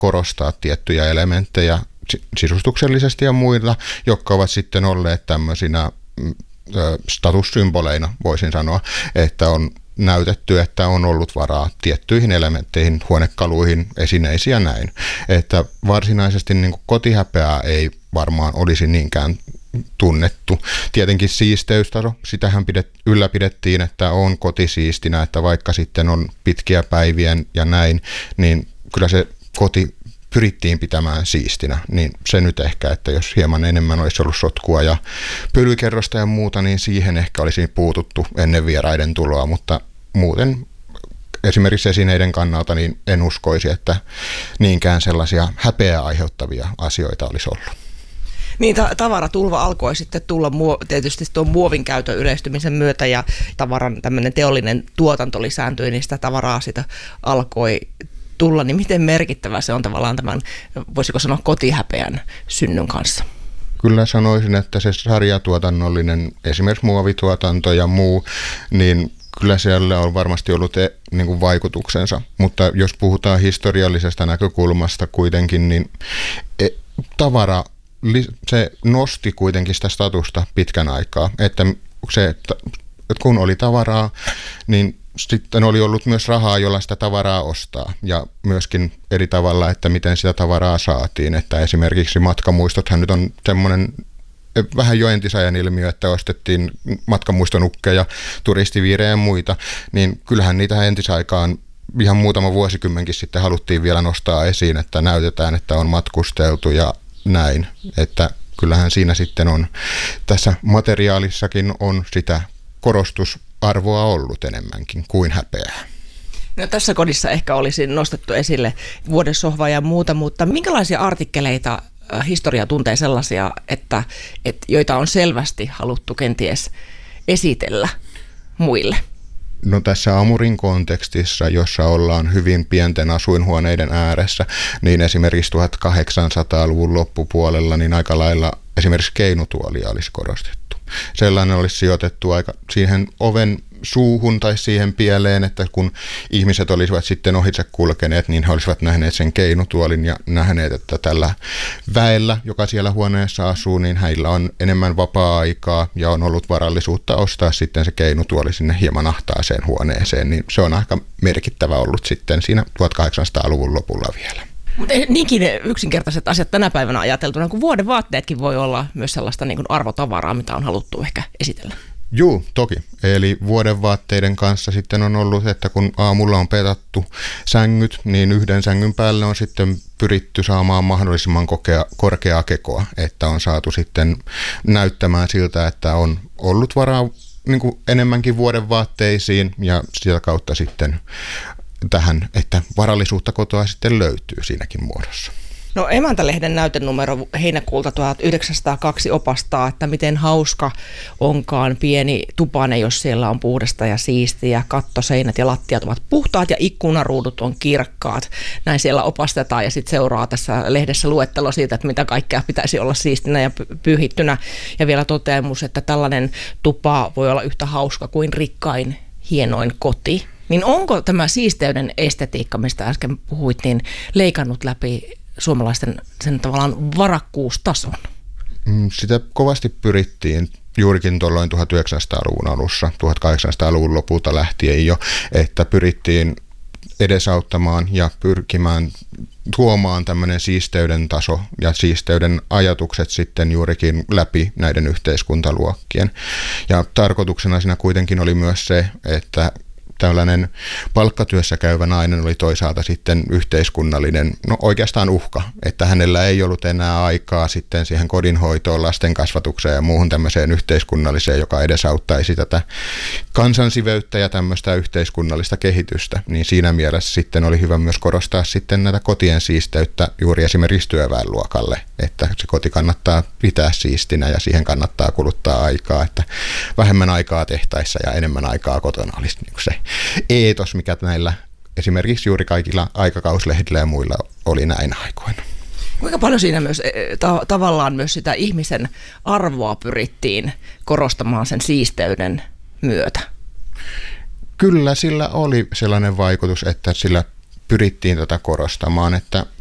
korostaa tiettyjä elementtejä sisustuksellisesti ja muilla, jotka ovat sitten olleet tämmöisinä statussymboleina, voisin sanoa, että on näytetty, että on ollut varaa tiettyihin elementteihin, huonekaluihin, esineisiin ja näin. Että varsinaisesti niin kuin kotihäpeää ei varmaan olisi niinkään tunnettu. Tietenkin siisteystaso, sitähän ylläpidettiin, että on koti siistinä, että vaikka sitten on pitkiä päiviä ja näin, niin kyllä se koti pyrittiin pitämään siistinä, niin se nyt ehkä, että jos hieman enemmän olisi ollut sotkua ja pölykerrosta ja muuta, niin siihen ehkä olisi puututtu ennen vieraiden tuloa, mutta muuten esimerkiksi esineiden kannalta niin en uskoisi, että niinkään sellaisia häpeää aiheuttavia asioita olisi ollut. Niin, tavaratulva alkoi sitten tulla tietysti tuon muovin käytön yleistymisen myötä ja tavaran tämmöinen teollinen tuotanto lisääntyi, niin sitä tavaraa sitä alkoi tulla, niin miten merkittävä se on tavallaan tämän, voisiko sanoa, kotihäpeän synnyn kanssa? Kyllä sanoisin, että se sarjatuotannollinen, esimerkiksi muovituotanto ja muu, niin kyllä siellä on varmasti ollut niin kuin vaikutuksensa, mutta jos puhutaan historiallisesta näkökulmasta kuitenkin, niin tavara, se nosti kuitenkin sitä statusta pitkän aikaa, että kun oli tavaraa, niin sitten oli ollut myös rahaa, jolla sitä tavaraa ostaa ja myöskin eri tavalla, että miten sitä tavaraa saatiin, että esimerkiksi matkamuistothan nyt on semmoinen vähän jo entisajan ilmiö, että ostettiin matkamuistonukkeja, turistiviirejä ja muita, niin kyllähän niitä entisaikaan ihan muutama vuosikymmenkin sitten haluttiin vielä nostaa esiin, että näytetään, että on matkusteltu ja näin, että kyllähän siinä sitten on, tässä materiaalissakin on sitä korostusarvoa ollut enemmänkin kuin häpeää. No, tässä kodissa ehkä olisi nostettu esille vuodesohva ja muuta, mutta minkälaisia artikkeleita historia tuntee sellaisia, että joita on selvästi haluttu kenties esitellä muille? No tässä Amurin kontekstissa, jossa ollaan hyvin pienten asuinhuoneiden ääressä, niin esimerkiksi 1800-luvun loppupuolella niin aika lailla esimerkiksi keinutuolia olisi korostettu. Sellainen olisi sijoitettu aika siihen oven suuhun tai siihen pieleen, että kun ihmiset olisivat sitten ohitse kulkeneet, niin he olisivat nähneet sen keinutuolin ja nähneet, että tällä väellä, joka siellä huoneessa asuu, niin heillä on enemmän vapaa-aikaa ja on ollut varallisuutta ostaa sitten se keinutuoli sinne hieman ahtaaseen huoneeseen, niin se on aika merkittävä ollut sitten siinä 1800-luvun lopulla vielä. Mutta niinkin yksinkertaiset asiat tänä päivänä ajateltuna, kun vuoden vaatteetkin voi olla myös sellaista niin kuin arvotavaraa, mitä on haluttu ehkä esitellä. Juu, toki. Eli vuodenvaatteiden kanssa sitten on ollut, että kun aamulla on petattu sängyt, niin yhden sängyn päälle on sitten pyritty saamaan mahdollisimman korkeaa kekoa, että on saatu sitten näyttämään siltä, että on ollut varaa niin kuin enemmänkin vuodenvaatteisiin ja sitä kautta sitten tähän, että varallisuutta kotoa sitten löytyy siinäkin muodossa. No, Emäntä-lehden näytenumero heinäkuulta 1902 opastaa, että miten hauska onkaan pieni tupane, jos siellä on puhdasta ja siistiä, katto, seinät ja lattiat ovat puhtaat ja ikkunaruudut on kirkkaat. Näin siellä opastetaan ja sitten seuraa tässä lehdessä luettelo siitä, että mitä kaikkea pitäisi olla siistinä ja pyyhittynä. Ja vielä toteamus, että tällainen tupa voi olla yhtä hauska kuin rikkain, hienoin koti. Niin onko tämä siisteyden estetiikka, mistä äsken puhuit, niin leikannut läpi suomalaisten sen tavallaan varakkuustason? Sitä kovasti pyrittiin juurikin tuolloin 1900-luvun alussa, 1800-luvun lopulta lähtien jo, että pyrittiin edesauttamaan ja pyrkimään tuomaan tämmöinen siisteyden taso ja siisteyden ajatukset sitten juurikin läpi näiden yhteiskuntaluokkien. Ja tarkoituksena siinä kuitenkin oli myös se, että tällainen palkkatyössä käyvä nainen oli toisaalta sitten yhteiskunnallinen, no oikeastaan uhka, että hänellä ei ollut enää aikaa sitten siihen kodinhoitoon, lasten kasvatukseen ja muuhun tämmöiseen yhteiskunnalliseen, joka edesauttaisi tätä kansansiveyttä ja tämmöistä yhteiskunnallista kehitystä. Niin siinä mielessä sitten oli hyvä myös korostaa sitten näitä kotien siisteyttä juuri esimerkiksi työväenluokalle, että se koti kannattaa pitää siistinä ja siihen kannattaa kuluttaa aikaa, että vähemmän aikaa tehtaissa ja enemmän aikaa kotona olisi niin kuin se eetos, mikä näillä esimerkiksi juuri kaikilla aikakauslehdillä ja muilla oli näin aikoina. Kuinka paljon siinä myös tavallaan myös sitä ihmisen arvoa pyrittiin korostamaan sen siisteyden myötä? Kyllä sillä oli sellainen vaikutus, että sillä pyrittiin tätä korostamaan, että